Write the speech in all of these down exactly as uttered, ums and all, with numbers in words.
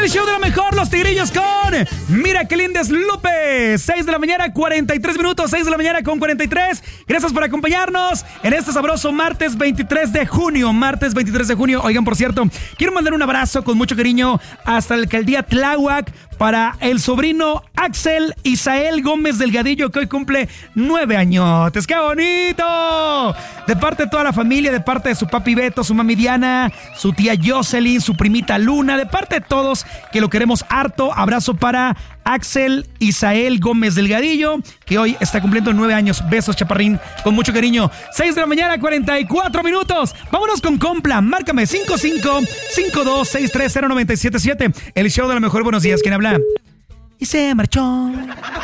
el show de lo mejor, los Tigrillos con Mira qué linda es Lupe. seis de la mañana, cuarenta y tres minutos, seis de la mañana con cuarenta y tres. Gracias por acompañarnos en este sabroso martes veintitrés de junio. Martes veintitrés de junio. Oigan, por cierto, quiero mandar un abrazo con mucho cariño hasta la alcaldía Tláhuac para el sobrino Axel Isael Gómez Delgadillo, que hoy cumple nueve añotes. ¡Qué bonito! De parte de toda la familia, de parte de su papi Beto, su mami Diana, su tía Jocelyn, su primita Luna, de parte de todos que lo queremos harto. Abrazo para Axel Isael Gómez Delgadillo, que hoy está cumpliendo nueve años. Besos, chaparrín, con mucho cariño. seis de la mañana, cuarenta y cuatro minutos. Vámonos con Compla. Márcame cinco cinco cinco dos seis tres cero nueve siete siete. El show de lo mejor. Buenos días. ¿Quién habla? Y se marchó.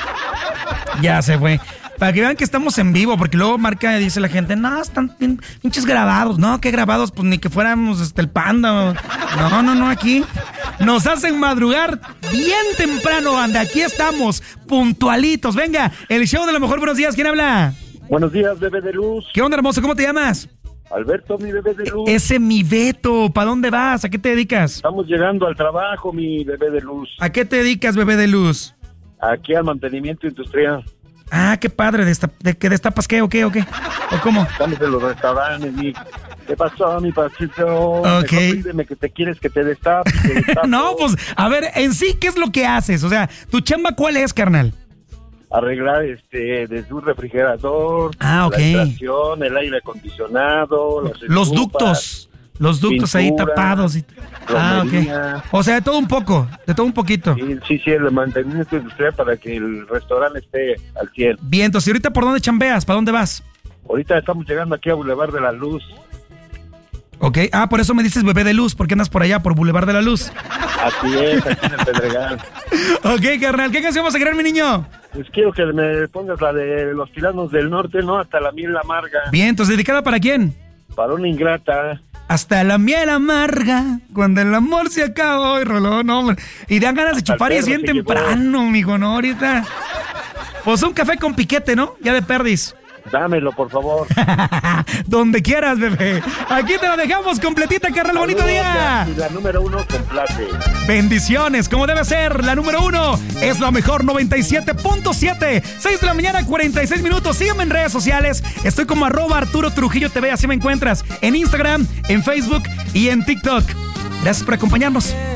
Ya se fue. Para que vean que estamos en vivo, porque luego marca y dice la gente, no, están pinches grabados. No, ¿qué grabados? Pues ni que fuéramos este, el Panda. No, no, no, aquí nos hacen madrugar bien temprano, banda. Aquí estamos, puntualitos. Venga, el show de lo mejor. Buenos días. ¿Quién habla? Buenos días, bebé de luz. ¿Qué onda, hermoso? ¿Cómo te llamas? Alberto, mi bebé de luz. Ese mi Beto. ¿Para dónde vas? ¿A qué te dedicas? Estamos llegando al trabajo, mi bebé de luz. ¿A qué te dedicas, bebé de luz? Aquí al mantenimiento industrial. Ah, qué padre. ¿Destap- ¿De qué destapas qué o qué o qué? ¿O cómo? Estamos en los restaurantes, mi... ¿Qué pasó, mi pasito? Ok. Dime que te quieres que te destape. Te destapo. No, pues, a ver, en sí, ¿qué es lo que haces? O sea, ¿tu chamba cuál es, carnal? Arreglar este desde un refrigerador, Ah, ok. la extracción, el aire acondicionado, las Los estufas, ductos. Los ductos ahí pintura, tapados. Y... Ah, plomería. ok. O sea, de todo un poco, de todo un poquito. Sí, sí, sí, el mantenimiento industrial para que el restaurante esté al cien. Bien, entonces, ¿y ahorita por dónde chambeas? ¿Para dónde vas? Ahorita estamos llegando aquí a Boulevard de la Luz. Ok. Ah, por eso me dices bebé de luz, porque andas por allá, por Boulevard de la Luz. Así es, aquí en el Pedregal. Ok, carnal, ¿qué canción vamos a querer, mi niño? Pues quiero que me pongas la de Los Tiranos del Norte, ¿no? Hasta la miel amarga. Bien, entonces, ¿dedicada para quién? Para una ingrata. Hasta la miel amarga, cuando el amor se acaba. Y roló, no, hombre. Y dan ganas de Hasta chupar y el es bien perro se temprano, mijo, ¿no? Ahorita. Pues un café con piquete, ¿no? Ya de perdis. Dámelo, por favor. Donde quieras, bebé. Aquí te lo dejamos completita, carnal. Bonito día. Y la número uno complace. Bendiciones, como debe ser. La número uno es la mejor noventa y siete punto siete. seis de la mañana, cuarenta y seis minutos. Sígueme en redes sociales. Estoy como arroba Arturo Trujillo T V. Así me encuentras en Instagram, en Facebook y en TikTok. Gracias por acompañarnos.